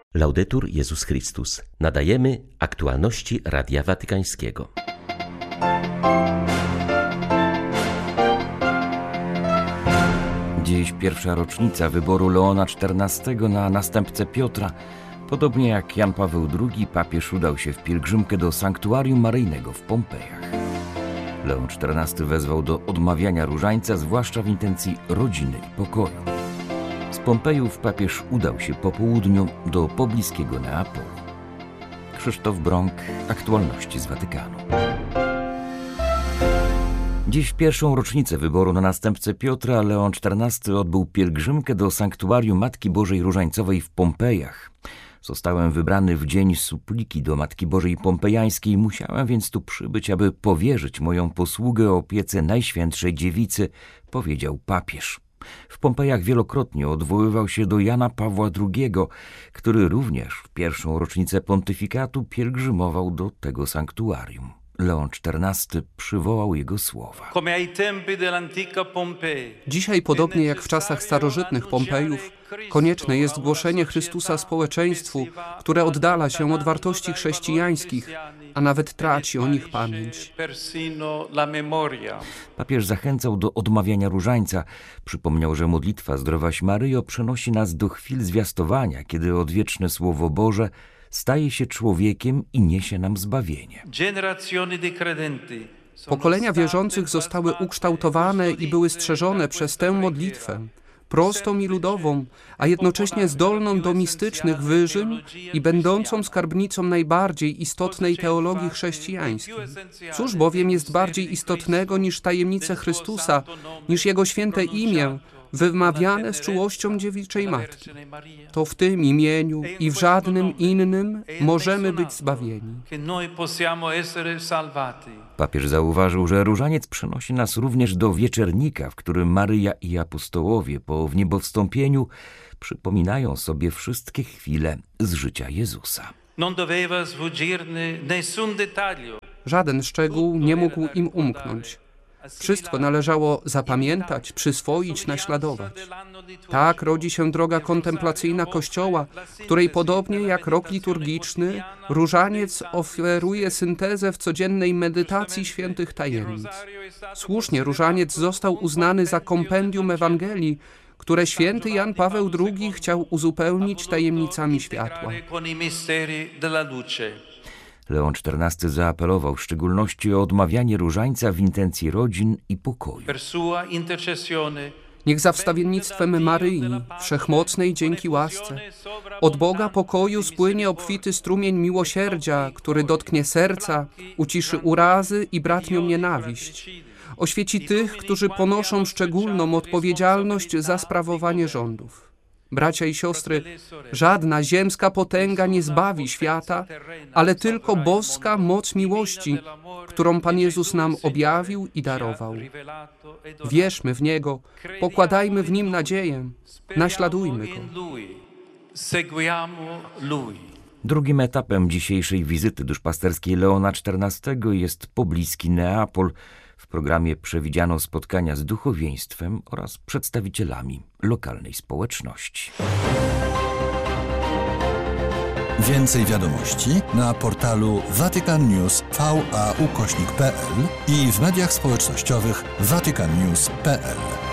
Laudetur Jezus Chrystus. Nadajemy aktualności Radia Watykańskiego. Dziś pierwsza rocznica wyboru Leona XIV na następcę Piotra. Podobnie jak Jan Paweł II, papież udał się w pielgrzymkę do sanktuarium maryjnego w Pompejach. Leon XIV wezwał do odmawiania różańca, zwłaszcza w intencji rodziny i pokoju. Z Pompejów papież udał się po południu do pobliskiego Neapolu. Krzysztof Brąk, aktualności z Watykanu. Dziś w pierwszą rocznicę wyboru na następcę Piotra Leon XIV odbył pielgrzymkę do sanktuarium Matki Bożej Różańcowej w Pompejach. Zostałem wybrany w dzień supliki do Matki Bożej Pompejańskiej, musiałem więc tu przybyć, aby powierzyć moją posługę opiece Najświętszej Dziewicy, powiedział papież. W Pompejach wielokrotnie odwoływał się do Jana Pawła II, który również w pierwszą rocznicę pontyfikatu pielgrzymował do tego sanktuarium. Leon XIV przywołał jego słowa. Dzisiaj, podobnie jak w czasach starożytnych Pompejów, konieczne jest głoszenie Chrystusa społeczeństwu, które oddala się od wartości chrześcijańskich, a nawet traci o nich pamięć. Papież zachęcał do odmawiania różańca. Przypomniał, że modlitwa Zdrowaś Maryjo przenosi nas do chwil zwiastowania, kiedy odwieczne Słowo Boże staje się człowiekiem i niesie nam zbawienie. Pokolenia wierzących zostały ukształtowane i były strzeżone przez tę modlitwę, prostą i ludową, a jednocześnie zdolną do mistycznych wyżyn i będącą skarbnicą najbardziej istotnej teologii chrześcijańskiej. Cóż bowiem jest bardziej istotnego niż tajemnice Chrystusa, niż Jego święte imię, wymawiane z czułością dziewiczej Matki. To w tym imieniu i w żadnym innym możemy być zbawieni. Papież zauważył, że różaniec przenosi nas również do wieczernika, w którym Maryja i apostołowie po wniebowstąpieniu przypominają sobie wszystkie chwile z życia Jezusa. Żaden szczegół nie mógł im umknąć. Wszystko należało zapamiętać, przyswoić, naśladować. Tak rodzi się droga kontemplacyjna Kościoła, której podobnie jak rok liturgiczny, różaniec oferuje syntezę w codziennej medytacji świętych tajemnic. Słusznie różaniec został uznany za kompendium Ewangelii, które święty Jan Paweł II chciał uzupełnić tajemnicami światła. Leon XIV zaapelował w szczególności o odmawianie różańca w intencji rodzin i pokoju. Niech za wstawiennictwem Maryi, wszechmocnej dzięki łasce, od Boga pokoju spłynie obfity strumień miłosierdzia, który dotknie serca, uciszy urazy i bratnią nienawiść. Oświeci tych, którzy ponoszą szczególną odpowiedzialność za sprawowanie rządów. Bracia i siostry, żadna ziemska potęga nie zbawi świata, ale tylko boska moc miłości, którą Pan Jezus nam objawił i darował. Wierzmy w Niego, pokładajmy w Nim nadzieję, naśladujmy Go. Drugim etapem dzisiejszej wizyty duszpasterskiej Leona XIV jest pobliski Neapol. W programie przewidziano spotkania z duchowieństwem oraz przedstawicielami lokalnej społeczności. Więcej wiadomości na portalu vaticannews.va/pl i w mediach społecznościowych vaticannews.pl.